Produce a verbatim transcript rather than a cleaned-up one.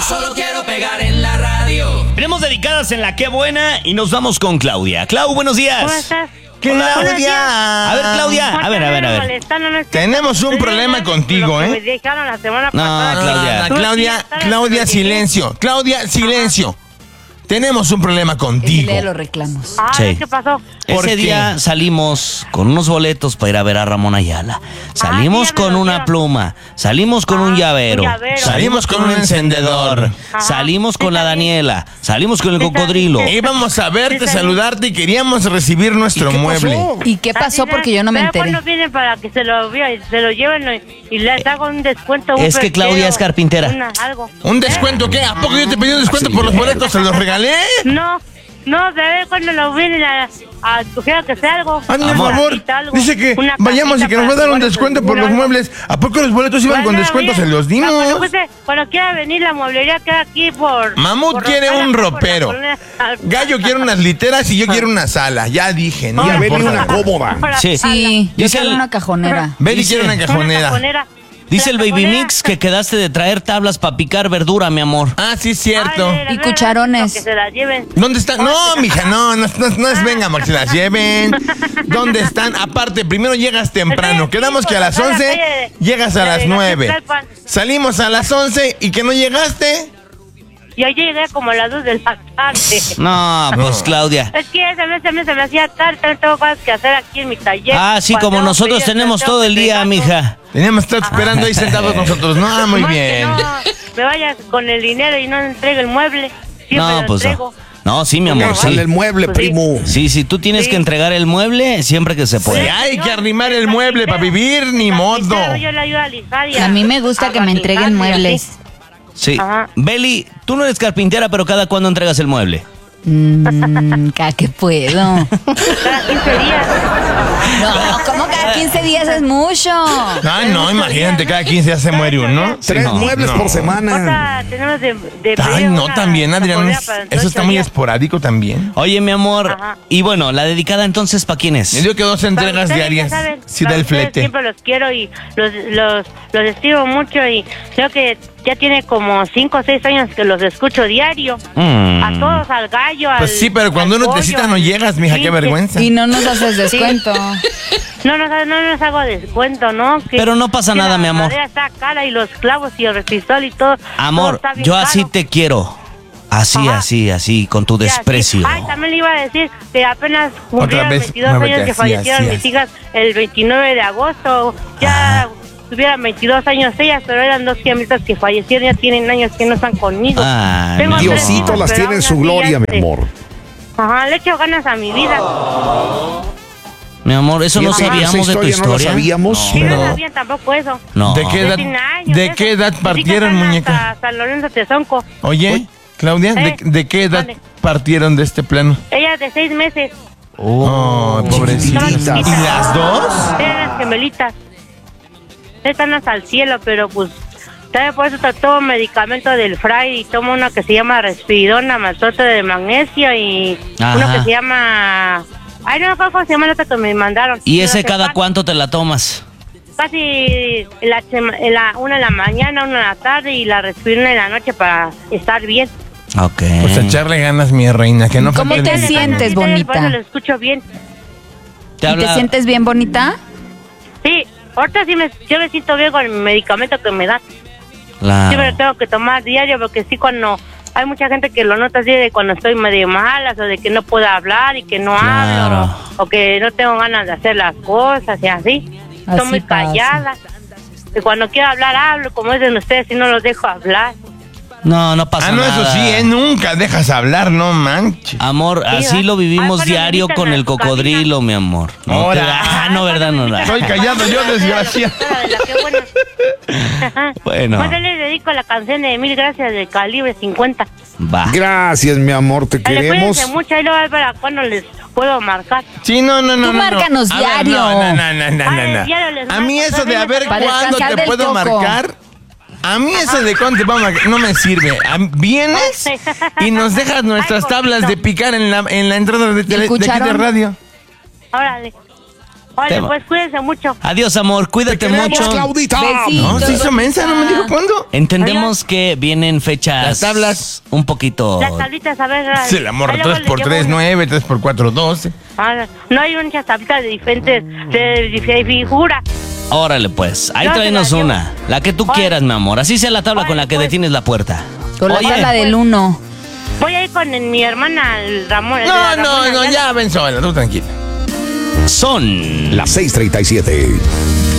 solo quiero pegar en la radio. Tenemos dedicadas en la Qué Buena y nos vamos con Claudia. Clau, buenos días. ¿Cómo estás? Claudia. A ver, Claudia. A ver, a ver, a ver. Tenemos un problema contigo, ¿eh? Me dejaron la semana No, pasada. Claudia. No, Claudia, Claudia, silencio. Claudia, silencio. Tenemos un problema contigo. Lee los reclamos. Ah, Sí. ¿qué pasó? ¿Por Ese qué? día salimos con unos boletos para ir a ver a Ramón Ayala. Salimos sí, ya me con lo una dieron. pluma. Salimos con Ah, un llavero. un llavero. Salimos con un encendedor. Ajá. Salimos con Sí, la está bien. Daniela. Salimos con el Sí, está cocodrilo. bien. Íbamos a verte, Sí, está bien. saludarte y queríamos recibir nuestro mueble. ¿Y qué pasó? Así Porque yo no me ¿Pero enteré. cuándo vienen para que se lo, vea- se lo lleven y, y les hago un descuento? Un Es que Claudia pesquero, es carpintera. una- algo. ¿Un descuento qué? ¿A poco yo te pedí un descuento por los boletos? ¿Se los regalé? No, no, de ver cuando lo vienen a, a escoger que sea algo. Hazme Amor. favor. Casita, algo, Dice que una vayamos y casita que nos va a para dar un jugar, descuento pues, por los algo. muebles. ¿A poco los boletos iban con Bueno, descuento? bien. Se los dimos. Cuando, fuese- cuando quiera venir la mueblería queda aquí por... Mamut por quiere Rosales, un por la ropero. colonia- Gallo quiere unas literas y yo quiero una sala. Ya dije, no Ahora, me importa. una cómoda. por la Sí. sala. Sí, yo Dice quiero el- una cajonera. Betty Dice- quiere una Una cajonera. cajonera. Dice el La Baby cajonera. Mix que quedaste de traer tablas para picar verdura, mi amor. Ah, sí, cierto. Ay, de Y verdad, cucharones. Que se la lleven. ¿Dónde están? No, mija, no, no, no, no es venga, para que se las lleven. ¿Dónde están? Aparte, primero llegas temprano. Estoy Quedamos aquí, que a las por la once calle de- llegas a de las la nueve. Tlalpan. Salimos a las once y que no llegaste. Yo llegué como a las dos de la tarde. No, pues Claudia. Es que se me, se me, se me hacía tarde, también tengo cosas que hacer aquí en mi taller. Ah, sí, Cuando como tengo nosotros pedidos, tenemos tengo todo el que día, pegar, mija. Teníamos que estar esperando ahí sentados nosotros. No, ah, muy Más que bien. No, me vayas con el dinero y no entregue el mueble. Siempre No, lo pues entrego. no. No, sí, mi amor, Sale sí. el mueble, Pues sí. primo. Sí, sí, tú tienes Sí. que entregar el mueble siempre que se Pues pueda. ya hay que arrimar el mueble para vivir, ni modo. Carpintero, Yo le ayudo a lisar y A mí me gusta que me organizar entreguen y muebles. así. Sí. Ajá. Beli, tú no eres carpintera, pero ¿cada cuándo entregas el mueble? Mmm, cada que puedo. Cada quince días. No, como cada quince días es mucho. Ay, no, imagínate, cada quince ya se muere uno. Tres no, muebles no. por semana. Otra, tenemos de, de Ay, pedir no, una también, Adrián. cajonera es- para dentro de Eso está ocho muy días. esporádico también. Oye, mi amor. Ajá. Y bueno, la dedicada entonces, ¿para quién es? Yo digo que dos Para entregas ustedes, diarias. ya saben, Sí, para del ustedes flete. Siempre los quiero y los, los, los estimo mucho y creo que ya tiene como cinco o seis años que los escucho diario. Mm. A todos, al gallo, al... Pues sí, pero cuando al uno te pollo, cita no al- llegas, mija, Sí, qué sí. vergüenza. Y no nos haces descuento. No, no, no nos hago descuento, ¿no? Que- Pero no pasa que nada, la mi amor. madera está cara y los clavos y el resistol y todo. todo Amor, está bien yo así caro. te quiero. Así, Ajá. así, así, con tu Sí, así. desprecio. Ay, también le iba a decir que apenas Otra cumplieron vez, veintidós muévete años que así, fallecieron así, mis así. hijas el veintinueve de agosto. Ya Ah. tuvieran veintidós años ellas, pero eran dos gemelas que fallecieron, ya tienen años que no están conmigo. Ay, Tengo mi tres amor. Diosito hijos, las pero tiene en aún su así, gloria, mi este, amor. Ajá, le echo ganas a mi vida. Mi amor, eso no Fíjate que esa sabíamos de tu historia no la historia. sabíamos. Sí, no No. sabían tampoco eso. No. ¿De qué Ya edad, tiene años de eso. qué edad Mis hijas partieron, van muñeca? hasta San Lorenzo Tezonco. Oye, Claudia, ¿de, ¿Eh? de qué edad Mande. partieron de este plano? Ella de seis meses. Oh, pobrecita. chiquititas. ¿Y las dos? Eran las gemelitas. Están hasta el cielo, pero pues... ¿Sabe? Por eso tomo medicamento del Fray y tomo uno que se llama Respiridona, más otro de magnesio y Ajá. uno que se llama... Ay, no me acuerdo cómo se llama el otro que me mandaron. ¿Y ese No sé cada cuánto. cuánto te la tomas? Casi en la, sema- en la, una en la mañana, una en la tarde y la Respiridona en la noche para estar bien. Ok. Pues echarle ganas, mi reina, que no ¿Cómo falte te el- sientes, Por eso bonita? lo escucho bien. ¿Te ¿Y habla? te sientes bien bonita? Sí, ahorita sí me, yo me siento bien con el medicamento que me dan. Claro. Sí, me lo tengo que tomar diario porque sí, cuando hay mucha gente que lo nota así de cuando estoy medio malas o de que no puedo hablar y que no Claro. hablo o que no tengo ganas de hacer las cosas y así. Así Estoy muy pasa. callada. Y cuando quiero hablar, hablo, como dicen ustedes, y no los dejo hablar. No, no pasa Ah, no, nada. eso sí, ¿eh? Nunca dejas hablar, no manches. Amor, Sí, así ¿verdad? lo vivimos Ay, bueno, diario invitan con a el tu cocodrilo, mi amor. No te- Ahora. Ah, no, verdad, no, no. Estoy callado yo, desgracia. De la que buena. Ajá. Bueno. Pues yo les dedico la canción de Mil Gracias del Calibre cincuenta. Va. Gracias, mi amor, te Dale, queremos. cuídense mucho, ahí lo voy a ver para cuando les puedo marcar. Sí, no, no, no. Tú no, márcanos no. A ver, diario. no, no, no, no, no, Ay, no. diario les A mí marco, eso de a ver Para cuándo descansar te del puedo coco. marcar. A mí eso de cuándo te puedo marcar no me sirve. A- Vienes y nos dejas nuestras Ay, tablas de poquito. picar en la, en la entrada de, tele- de aquí de cucharón? radio. Órale. Oye, Te va- pues cuídense mucho. Adiós, amor. Cuídate Te queremos, mucho. Claudita. Besitos. No, se hizo mensa, no me dijo cuándo. Entendemos que vienen fechas. Las tablas. Un poquito. Las tablitas, a ver. Se la morra ahí luego tres por les llevo tres, una. nueve, tres por cuatro, doce. Ah, no hay muchas tablitas de diferentes de, de figura. Órale, pues. Ahí Yo te tráenos la llevo. una. La que tú Oye. quieras, mi amor. Así sea la tabla Oye, con la que pues. detienes la puerta. Con la Oye, tabla del uno. Voy a ir con el- mi hermana, el Ramón. el de No, la no, Ramona, no, ya ven sola, tú tranquila. son Las seis treinta y siete.